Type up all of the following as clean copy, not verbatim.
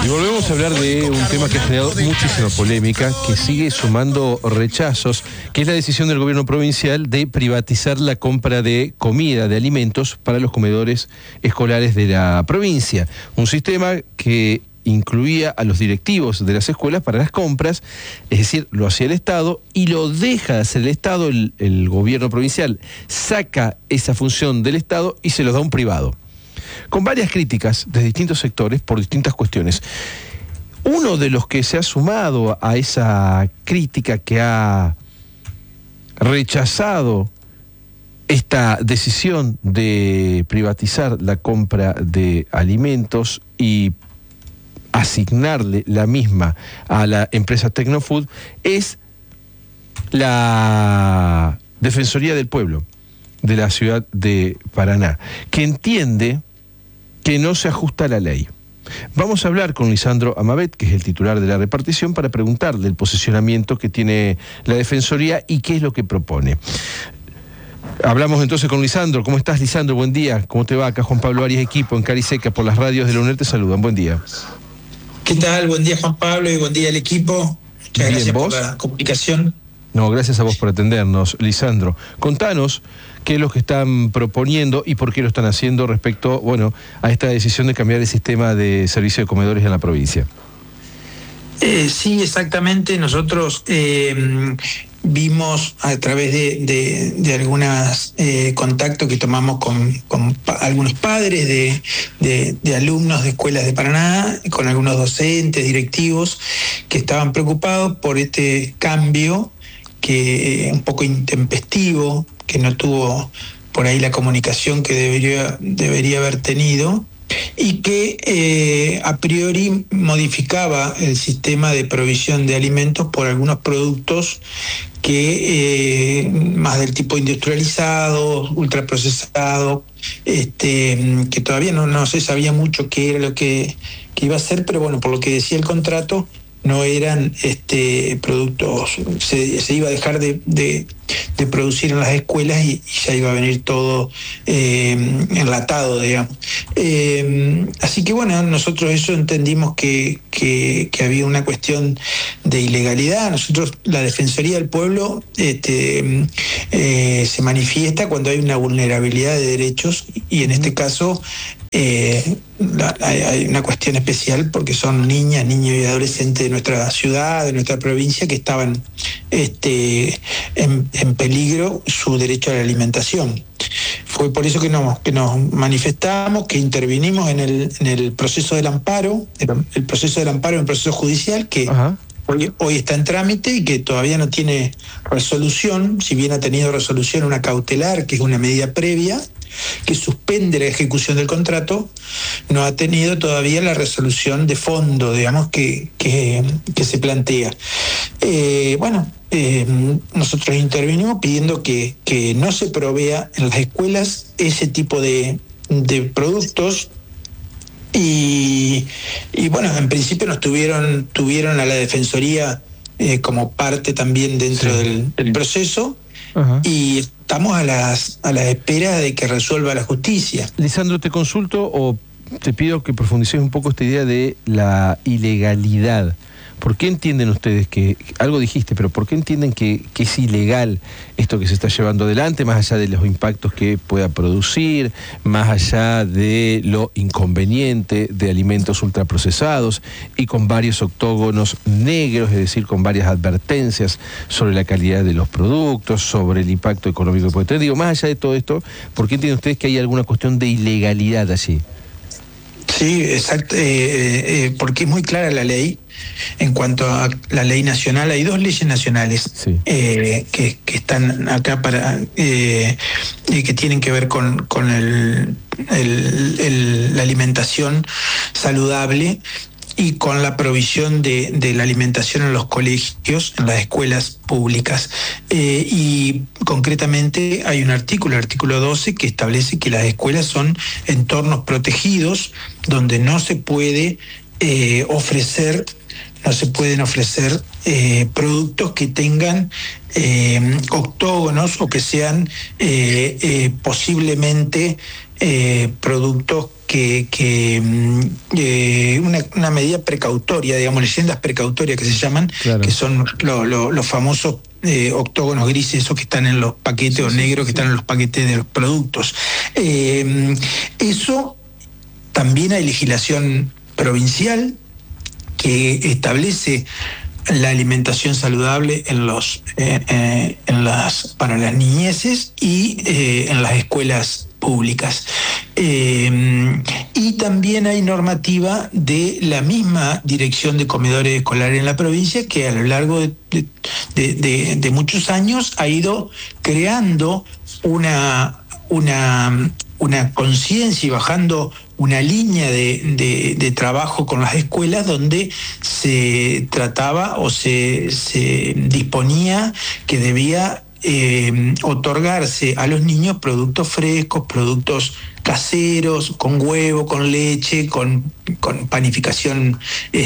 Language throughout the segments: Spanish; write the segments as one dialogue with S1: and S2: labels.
S1: volvemos a hablar de un tema que ha generado muchísima polémica, que sigue sumando rechazos, que es la decisión del gobierno provincial de privatizar la compra de comida, de alimentos para los comedores escolares de la provincia. Un sistema que incluía a los directivos de las escuelas para las compras, es decir, lo hacía el Estado y lo deja de hacer el Estado, el gobierno provincial saca esa función del Estado y se lo da a un privado, con varias críticas de distintos sectores por distintas cuestiones. Uno de los que se ha sumado a esa crítica, que ha rechazado esta decisión de privatizar la compra de alimentos y asignarle la misma a la empresa Tecnofood, es la Defensoría del Pueblo de la ciudad de Paraná, que entiende que no se ajusta a la ley. Vamos a hablar con Lisandro Amabet, que es el titular de la repartición, para preguntarle el posicionamiento que tiene la Defensoría y qué es lo que propone. Hablamos entonces con Lisandro. ¿Cómo estás, Lisandro? Buen día. ¿Cómo te va? Acá Juan Pablo Arias, equipo en Cariseca, por las radios de la UNER te saludan. Buen día.
S2: ¿Qué tal? Buen día, Juan Pablo, y buen día al equipo. Muchas gracias por la comunicación.
S1: No, gracias a vos por atendernos, Lisandro. Contanos qué es lo que están proponiendo y por qué lo están haciendo respecto, a esta decisión de cambiar el sistema de servicio de comedores en la provincia.
S2: Sí, exactamente. Nosotros vimos a través de algunos contactos que tomamos con algunos padres de alumnos de escuelas de Paraná, con algunos docentes, directivos, que estaban preocupados por este cambio que un poco intempestivo, que no tuvo por ahí la comunicación que debería haber tenido, y que a priori modificaba el sistema de provisión de alimentos por algunos productos que más del tipo industrializado, ultraprocesado, que todavía no se sabía mucho qué era lo que iba a ser, pero bueno, por lo que decía el contrato, no eran productos, se iba a dejar de producir en las escuelas y ya iba a venir todo enlatado, digamos. Así que bueno, nosotros eso entendimos que había una cuestión de ilegalidad. Nosotros, la Defensoría del Pueblo se manifiesta cuando hay una vulnerabilidad de derechos, y en este caso hay una cuestión especial porque son niños y adolescentes de nuestra ciudad, de nuestra provincia, que estaban en peligro su derecho a la alimentación. Fue por eso que nos manifestamos, que intervinimos en el proceso del amparo. El proceso del amparo es un proceso judicial que hoy está en trámite y que todavía no tiene resolución. Si bien ha tenido resolución una cautelar, que es una medida previa que suspende la ejecución del contrato, no ha tenido todavía la resolución de fondo, digamos, que se plantea. Nosotros intervenimos pidiendo que no se provea en las escuelas ese tipo de productos. Y bueno, en principio tuvieron a la Defensoría como parte también dentro del proceso. Ajá. Y estamos a las esperas de que resuelva la justicia.
S1: Lisandro, te consulto o te pido que profundices un poco esta idea de la ilegalidad. ¿Por qué entienden ustedes que, algo dijiste, pero por qué entienden que es ilegal esto que se está llevando adelante, más allá de los impactos que pueda producir, más allá de lo inconveniente de alimentos ultraprocesados y con varios octógonos negros, es decir, con varias advertencias sobre la calidad de los productos, sobre el impacto económico que puede tener? Digo, más allá de todo esto, ¿por qué entienden ustedes que hay alguna cuestión de ilegalidad allí?
S2: Sí, exacto, porque es muy clara la ley. En cuanto a la ley nacional, hay dos leyes nacionales que están acá que tienen que ver con la alimentación saludable y con la provisión de la alimentación en los colegios, en las escuelas públicas. Y concretamente hay un artículo, el artículo 12, que establece que las escuelas son entornos protegidos donde no se pueden ofrecer productos que tengan octógonos o que sean posiblemente productos una medida precautoria, digamos, leyendas precautorias que se llaman, claro, que son los famosos octógonos grises, esos que están en los paquetes, o negros que están en los paquetes de los productos. Eso también hay legislación provincial que establece la alimentación saludable para las niñeces y en las escuelas públicas. Y también hay normativa de la misma Dirección de Comedores Escolares en la provincia, que a lo largo de muchos años ha ido creando una conciencia y bajando una línea de trabajo con las escuelas, donde se trataba o se disponía que debía otorgarse a los niños productos frescos, productos caseros, con huevo, con leche, con panificación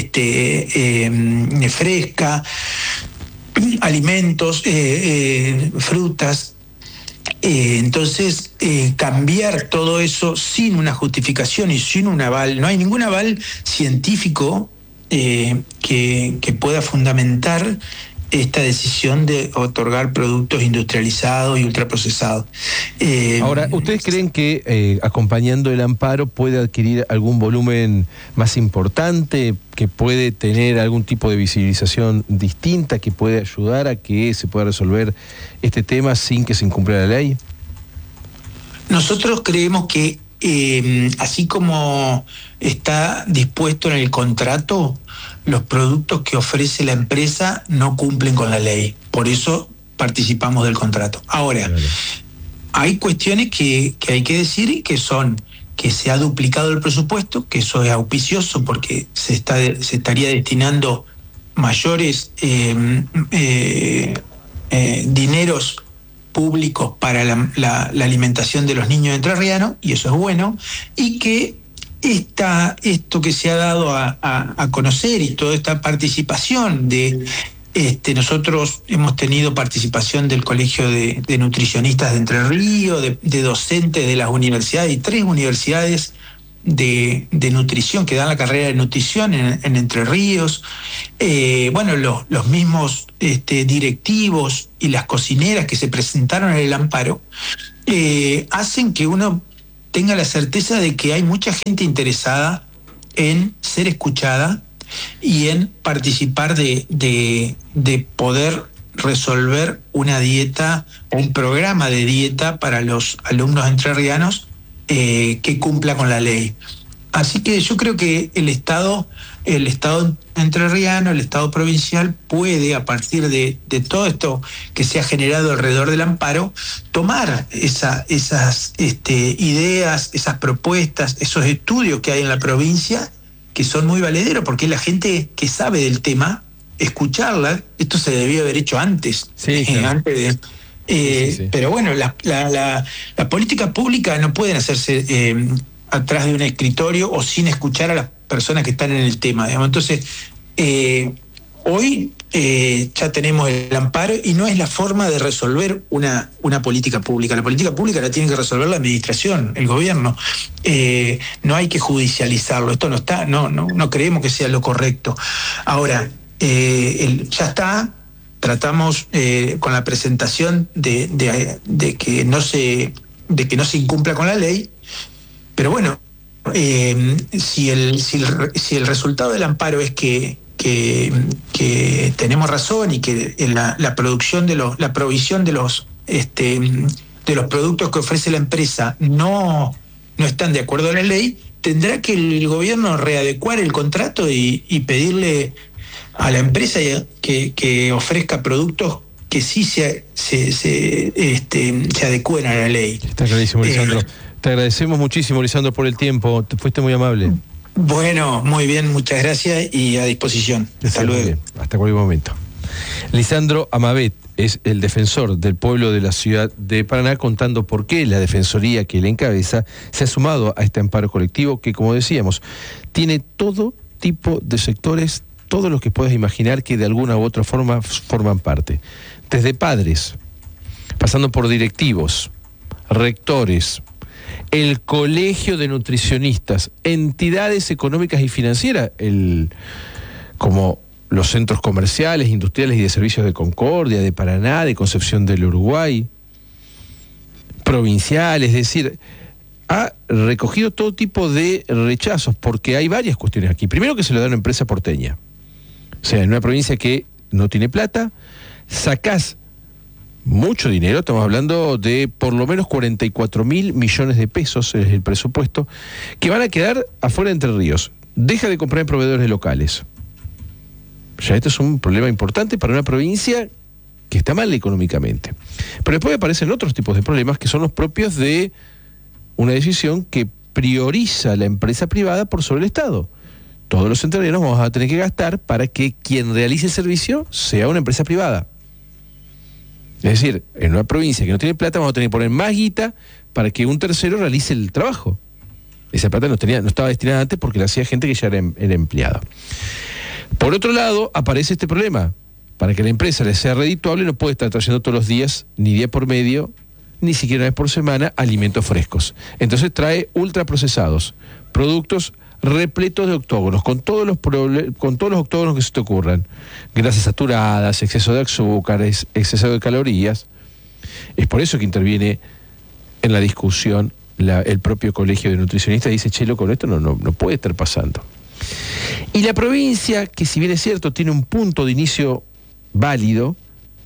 S2: fresca, alimentos, frutas. Entonces, cambiar todo eso sin una justificación y sin un aval, no hay ningún aval científico que pueda fundamentar esta decisión de otorgar productos industrializados y ultraprocesados.
S1: Ahora, ¿ustedes creen que acompañando el amparo puede adquirir algún volumen más importante, que puede tener algún tipo de visibilización distinta, que puede ayudar a que se pueda resolver este tema sin que se incumpla la ley?
S2: Nosotros creemos que así como está dispuesto en el contrato, los productos que ofrece la empresa no cumplen con la ley. Por eso participamos del contrato. Ahora, hay cuestiones que hay que decir, que son que se ha duplicado el presupuesto, que eso es auspicioso porque se estaría destinando mayores dineros públicos para la alimentación de los niños entrerrianos, y eso es bueno, y que esto que se ha dado a conocer y toda esta participación de nosotros hemos tenido participación del Colegio de Nutricionistas de Entre Ríos, de docentes de las universidades, y 3 universidades de nutrición que dan la carrera de nutrición en Entre Ríos. Los mismos directivos y las cocineras que se presentaron en el amparo hacen que uno tenga la certeza de que hay mucha gente interesada en ser escuchada y en participar de poder resolver una dieta, un programa de dieta para los alumnos entrerrianos que cumpla con la ley. Así que yo creo que el Estado entrerriano, el Estado provincial puede, a partir de todo esto que se ha generado alrededor del amparo, tomar esas ideas, esas propuestas, esos estudios que hay en la provincia, que son muy valederos, porque la gente que sabe del tema, escucharla, esto se debió haber hecho antes.
S1: Sí, claro.
S2: Antes de... Sí. Pero bueno, la política pública no pueden hacerse atrás de un escritorio o sin escuchar a las personas que están en el tema, digamos. Entonces, hoy ya tenemos el amparo y no es la forma de resolver una política pública. La política pública la tiene que resolver la administración, el gobierno. No hay que judicializarlo. Esto no está, no creemos que sea lo correcto. Ahora, ya está. Tratamos con la presentación de que no se incumpla con la ley, pero bueno, si el resultado del amparo es que tenemos razón y que la provisión de los productos que ofrece la empresa no están de acuerdo a la ley, tendrá que el gobierno readecuar el contrato y pedirle a la empresa que ofrezca productos que sí se adecúen a la ley.
S1: Está clarísimo, Lisandro. Te agradecemos muchísimo, Lisandro, por el tiempo. Te fuiste muy amable.
S2: Bueno, muy bien, muchas gracias y a disposición. Hasta luego.
S1: Hasta cualquier momento. Lisandro Amavet es el defensor del pueblo de la ciudad de Paraná, contando por qué la defensoría que él encabeza se ha sumado a este amparo colectivo que, como decíamos, tiene todo tipo de sectores, todos los que puedas imaginar que de alguna u otra forma forman parte. Desde padres, pasando por directivos, rectores, el Colegio de Nutricionistas, entidades económicas y financieras, como los centros comerciales, industriales y de servicios de Concordia, de Paraná, de Concepción del Uruguay, provinciales, es decir, ha recogido todo tipo de rechazos, porque hay varias cuestiones aquí. Primero, que se lo da a una empresa porteña. O sea, en una provincia que no tiene plata, sacás mucho dinero, estamos hablando de por lo menos 44.000 millones de pesos, es el presupuesto, que van a quedar afuera de Entre Ríos. Deja de comprar en proveedores locales. Ya esto es un problema importante para una provincia que está mal económicamente. Pero después aparecen otros tipos de problemas que son los propios de una decisión que prioriza la empresa privada por sobre el Estado. Todos los entrerrianos vamos a tener que gastar para que quien realice el servicio sea una empresa privada. Es decir, en una provincia que no tiene plata vamos a tener que poner más guita para que un tercero realice el trabajo. Esa plata no estaba destinada antes porque la hacía gente que ya era empleada. Por otro lado, aparece este problema. Para que la empresa le sea redituable no puede estar trayendo todos los días, ni día por medio, ni siquiera una vez por semana, alimentos frescos. Entonces trae ultraprocesados, productos repletos de octógonos, con todos los octógonos que se te ocurran. Grasas saturadas, exceso de azúcares, exceso de calorías. Es por eso que interviene en la discusión el propio Colegio de Nutricionistas. Dice, che, loco, esto no puede estar pasando. Y la provincia, que si bien es cierto, tiene un punto de inicio válido,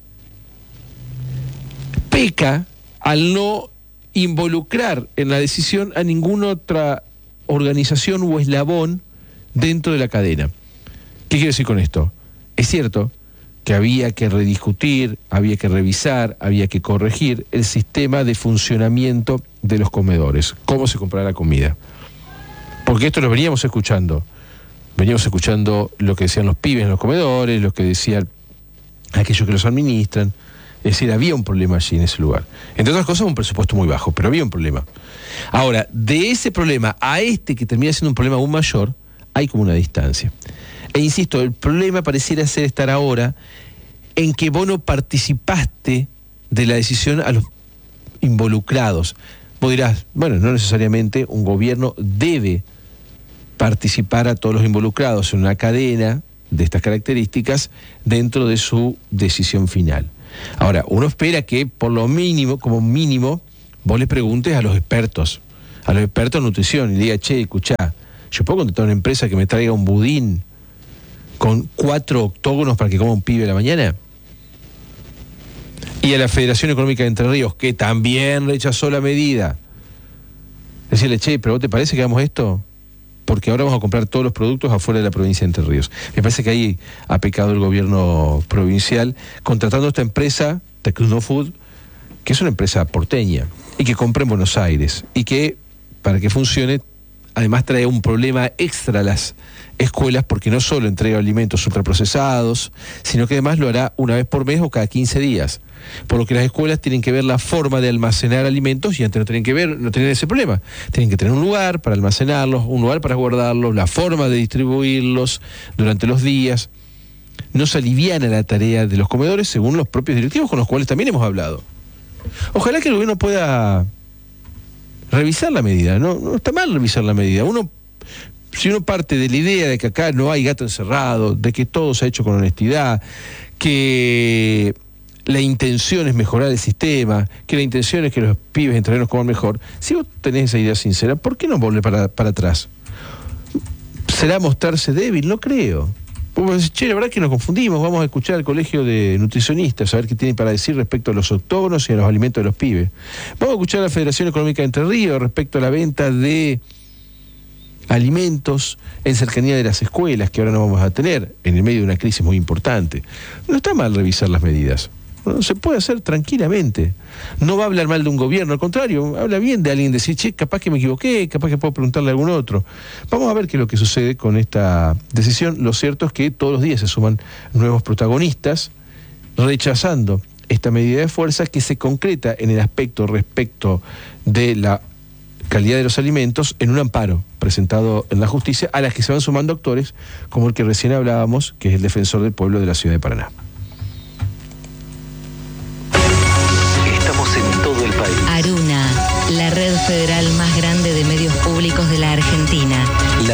S1: peca al no involucrar en la decisión a ninguna otra organización o eslabón dentro de la cadena. ¿Qué quiero decir con esto? Es cierto que había que rediscutir, había que revisar, había que corregir el sistema de funcionamiento de los comedores, cómo se compraba la comida. Porque esto lo veníamos escuchando. Veníamos escuchando lo que decían los pibes en los comedores, lo que decían aquellos que los administran. Es decir, había un problema allí en ese lugar. Entre otras cosas, un presupuesto muy bajo, pero había un problema. Ahora, de ese problema a este que termina siendo un problema aún mayor, hay como una distancia. E insisto, el problema pareciera ser estar ahora en que vos no participaste de la decisión a los involucrados. Vos dirás, bueno, no necesariamente un gobierno debe participar a todos los involucrados en una cadena de estas características dentro de su decisión final. Ahora, uno espera que por lo mínimo, como mínimo, vos le preguntes a los expertos en nutrición, y le diga, che, escuchá, ¿yo puedo contratar a una empresa que me traiga un budín con 4 octógonos para que coma un pibe a la mañana? Y a la Federación Económica de Entre Ríos, que también rechazó la medida, decirle, che, ¿pero vos te parece que hagamos esto? Porque ahora vamos a comprar todos los productos afuera de la provincia de Entre Ríos. Me parece que ahí ha pecado el gobierno provincial contratando a esta empresa, Tecnofood, que es una empresa porteña y que compra en Buenos Aires y que, para que funcione, además trae un problema extra a las escuelas porque no solo entrega alimentos ultraprocesados, sino que además lo hará una vez por mes o cada 15 días. Por lo que las escuelas tienen que ver la forma de almacenar alimentos y antes no tenían ese problema. Tienen que tener un lugar para almacenarlos, un lugar para guardarlos, la forma de distribuirlos durante los días. No se aliviana la tarea de los comedores según los propios directivos con los cuales también hemos hablado. Ojalá que el gobierno pueda revisar la medida. No está mal revisar la medida. Si uno parte de la idea de que acá no hay gato encerrado, de que todo se ha hecho con honestidad, que la intención es mejorar el sistema, que la intención es que los pibes entrerrianos coman mejor, si vos tenés esa idea sincera, ¿por qué no volver para atrás? ¿Será mostrarse débil? No creo. Vos decís, che, la verdad que nos confundimos, vamos a escuchar al Colegio de Nutricionistas, a ver qué tienen para decir respecto a los octógonos y a los alimentos de los pibes. Vamos a escuchar a la Federación Económica de Entre Ríos respecto a la venta de alimentos en cercanía de las escuelas, que ahora no vamos a tener, en el medio de una crisis muy importante. No está mal revisar las medidas. No, se puede hacer tranquilamente. No va a hablar mal de un gobierno, al contrario, habla bien de alguien, decir, che, capaz que me equivoqué, capaz que puedo preguntarle a algún otro. Vamos a ver qué es lo que sucede con esta decisión. Lo cierto es que todos los días se suman nuevos protagonistas rechazando esta medida de fuerza que se concreta en el aspecto respecto de la calidad de los alimentos en un amparo presentado en la justicia, a las que se van sumando actores como el que recién hablábamos, que es el defensor del pueblo de la ciudad de Paraná.
S3: Estamos en todo el país.
S4: Aruna, la red federal más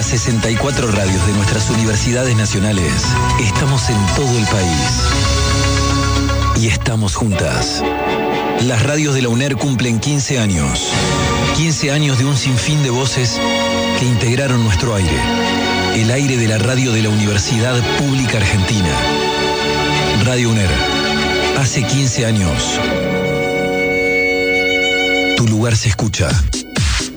S3: las 64 radios de nuestras universidades nacionales, estamos en todo el país. Y estamos juntas. Las radios de la UNER cumplen 15 años. 15 años de un sinfín de voces que integraron nuestro aire. El aire de la radio de la Universidad Pública Argentina. Radio UNER. Hace 15 años. Tu lugar se escucha.